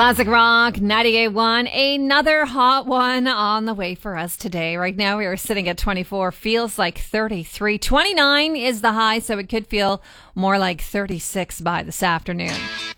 Classic Rock 98.1. Another hot one on the way for us today. Right now we are sitting at 24. Feels like 33. 29 is the high, so it could feel more like 36 by this afternoon.